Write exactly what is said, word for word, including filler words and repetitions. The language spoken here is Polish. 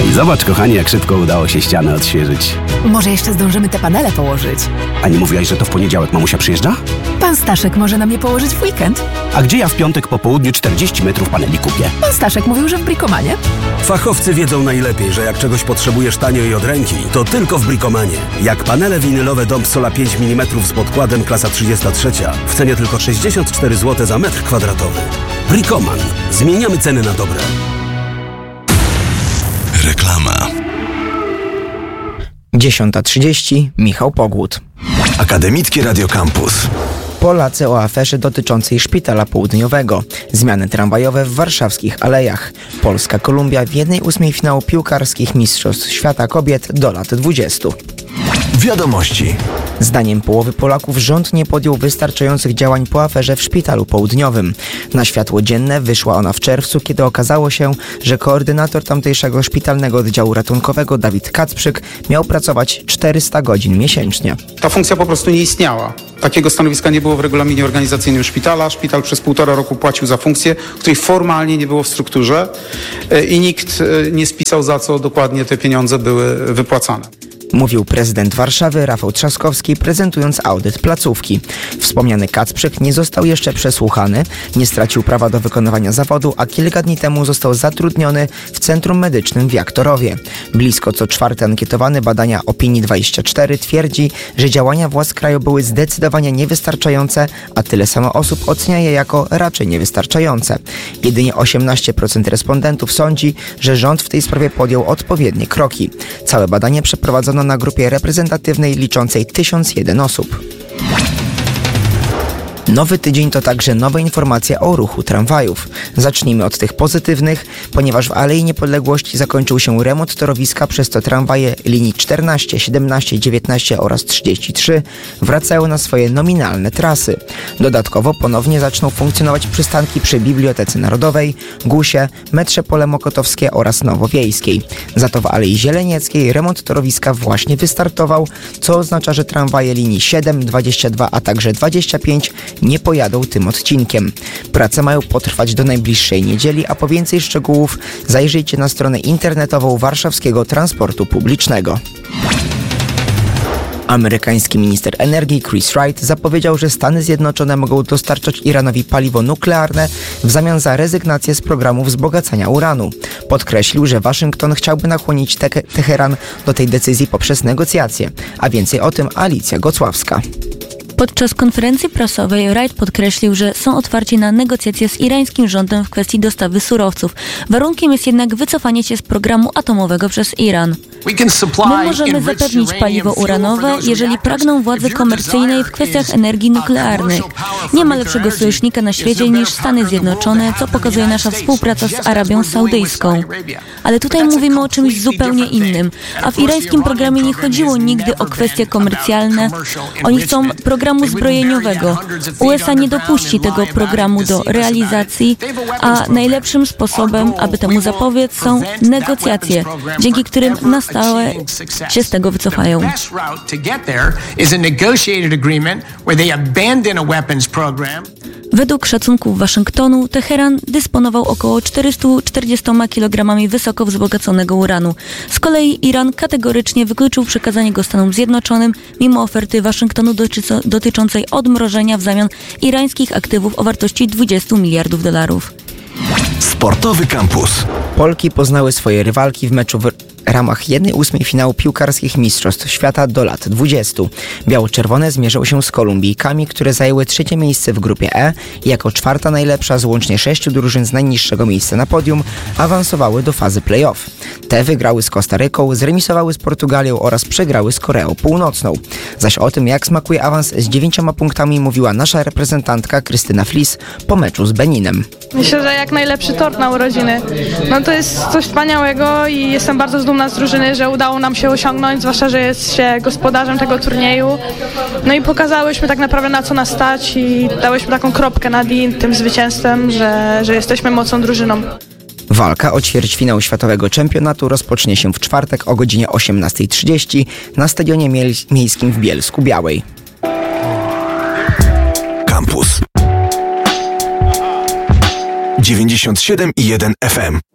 Zobacz, kochanie, jak szybko udało się ścianę odświeżyć. Może jeszcze zdążymy te panele położyć. A nie mówiłaś, że to w poniedziałek mamusia przyjeżdża? Pan Staszek może nam je położyć w weekend. A gdzie ja w piątek po południu czterdzieści metrów paneli kupię? Pan Staszek mówił, że w Bricomanie. Fachowcy wiedzą najlepiej, że jak czegoś potrzebujesz tanio i od ręki, to tylko w Bricomanie. Jak panele winylowe Dom Sola pięć milimetrów z podkładem klasa trzydzieści trzy w cenie tylko sześćdziesiąt cztery złote za metr kwadratowy. Bricoman. Zmieniamy ceny na dobre. Reklama. dziesiąta trzydzieści. Michał Pogłód. Akademickie Radio Campus. Polacy o aferze dotyczącej Szpitala Południowego. Zmiany tramwajowe w warszawskich alejach. Polska Kolumbia w jednej ósmej finału piłkarskich Mistrzostw Świata Kobiet do lat dwudziestu. Wiadomości. Zdaniem połowy Polaków rząd nie podjął wystarczających działań po aferze w Szpitalu Południowym. Na światło dzienne wyszła ona w czerwcu, kiedy okazało się, że koordynator tamtejszego szpitalnego oddziału ratunkowego Dawid Kacprzyk miał pracować czterysta godzin miesięcznie. Ta funkcja po prostu nie istniała. Takiego stanowiska nie było w regulaminie organizacyjnym szpitala. Szpital przez półtora roku płacił za funkcję, której formalnie nie było w strukturze i nikt nie spisał, za co dokładnie te pieniądze były wypłacane. Mówił prezydent Warszawy Rafał Trzaskowski, prezentując audyt placówki. Wspomniany Kacprzyk nie został jeszcze przesłuchany, nie stracił prawa do wykonywania zawodu, a kilka dni temu został zatrudniony w Centrum Medycznym w Jaktorowie. Blisko co czwarty ankietowany badania Opinii dwadzieścia cztery twierdzi, że działania władz kraju były zdecydowanie niewystarczające, a tyle samo osób ocenia je jako raczej niewystarczające. Jedynie osiemnaście procent respondentów sądzi, że rząd w tej sprawie podjął odpowiednie kroki. Całe badanie przeprowadzono na grupie reprezentatywnej liczącej tysiąc jeden osób. Nowy tydzień to także nowe informacje o ruchu tramwajów. Zacznijmy od tych pozytywnych, ponieważ w Alei Niepodległości zakończył się remont torowiska, przez co tramwaje linii czternaście, siedemnaście, dziewiętnaście oraz trzydzieści trzy wracają na swoje nominalne trasy. Dodatkowo ponownie zaczną funkcjonować przystanki przy Bibliotece Narodowej, Gusie, metrze Pole Mokotowskie oraz Nowowiejskiej. Za to w Alei Zielenieckiej remont torowiska właśnie wystartował, co oznacza, że tramwaje linii siedem, dwadzieścia dwa, a także dwadzieścia pięć nie pojadą tym odcinkiem. Prace mają potrwać do najbliższej niedzieli, a po więcej szczegółów zajrzyjcie na stronę internetową Warszawskiego Transportu Publicznego. Amerykański minister energii Chris Wright zapowiedział, że Stany Zjednoczone mogą dostarczać Iranowi paliwo nuklearne w zamian za rezygnację z programu wzbogacania uranu. Podkreślił, że Waszyngton chciałby nakłonić Te- Teheran do tej decyzji poprzez negocjacje. A więcej o tym Alicja Gocławska. Podczas konferencji prasowej Wright podkreślił, że są otwarci na negocjacje z irańskim rządem w kwestii dostawy surowców. Warunkiem jest jednak wycofanie się z programu atomowego przez Iran. My możemy zapewnić paliwo uranowe, jeżeli pragną władze komercyjne w kwestiach energii nuklearnej. Nie ma lepszego sojusznika na świecie niż Stany Zjednoczone, co pokazuje nasza współpraca z Arabią Saudyjską. Ale tutaj mówimy o czymś zupełnie innym. A w irańskim programie nie chodziło nigdy o kwestie komercjalne. Oni chcą programu zbrojeniowego. U S A nie dopuści tego programu do realizacji, a najlepszym sposobem, aby temu zapobiec, są negocjacje, dzięki którym na stałe się z tego wycofają. Według szacunków Waszyngtonu Teheran dysponował około czterysta czterdzieści kilogramów wysoko wzbogaconego uranu. Z kolei Iran kategorycznie wykluczył przekazanie go Stanom Zjednoczonym mimo oferty Waszyngtonu dotyczącej odmrożenia w zamian irańskich aktywów o wartości dwadzieścia miliardów dolarów. Sportowy Campus. Polki poznały swoje rywalki w meczu w ramach jednej ósmej finału piłkarskich Mistrzostw Świata do lat dwudziestu. Biało-czerwone zmierzą się z Kolumbijkami, które zajęły trzecie miejsce w grupie E i jako czwarta najlepsza z łącznie sześciu drużyn z najniższego miejsca na podium awansowały do fazy play-off. Te wygrały z Kostaryką, zremisowały z Portugalią oraz przegrały z Koreą Północną. Zaś o tym, jak smakuje awans z dziewięcioma punktami, mówiła nasza reprezentantka Krystyna Flis po meczu z Beninem. Myślę, że jak najlepszy tort na urodziny. No to jest coś wspaniałego i jestem bardzo dumna z drużyny, że udało nam się osiągnąć, zwłaszcza, że jest się gospodarzem tego turnieju. No i pokazałyśmy tak naprawdę, na co nas stać i dałyśmy taką kropkę nad i tym zwycięstwem, że, że jesteśmy mocną drużyną. Walka o ćwierćfinał światowego czempionatu rozpocznie się w czwartek o godzinie osiemnasta trzydzieści na stadionie Miel- miejskim w Bielsku Białej. Campus dziewięćdziesiąt siedem i jeden F M.